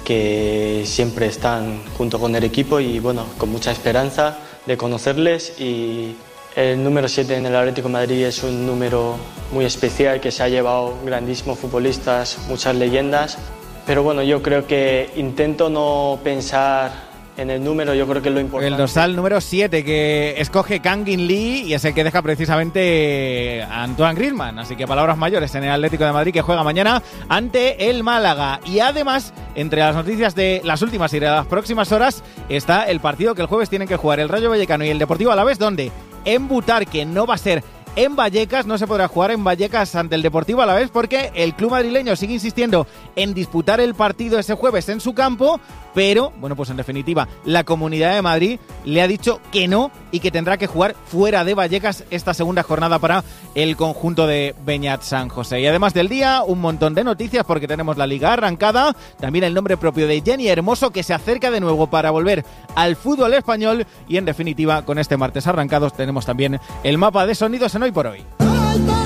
que siempre están junto con el equipo y bueno, con mucha esperanza de conocerles. Y el número 7 en el Atlético de Madrid es un número muy especial que se ha llevado grandísimos futbolistas, muchas leyendas, pero bueno, yo creo que intento no pensar en el número, yo creo que es lo importante. El dorsal número 7 que escoge Kang In Lee y es el que deja precisamente a Antoine Griezmann. Así que palabras mayores en el Atlético de Madrid, que juega mañana ante el Málaga. Y además, entre las noticias de las últimas y de las próximas horas, está el partido que el jueves tienen que jugar el Rayo Vallecano y el Deportivo Alavés, donde en Butarque no va a ser en Vallecas, no se podrá jugar en Vallecas ante el Deportivo Alavés porque el club madrileño sigue insistiendo en disputar el partido ese jueves en su campo, pero, bueno, pues en definitiva, la Comunidad de Madrid le ha dicho que no y que tendrá que jugar fuera de Vallecas esta segunda jornada para el conjunto de Beñat San José. Y además del día, un montón de noticias porque tenemos la Liga arrancada, también el nombre propio de Jenny Hermoso que se acerca de nuevo para volver al fútbol español y en definitiva, con este martes arrancados tenemos también el mapa de sonidos en Hoy por Hoy.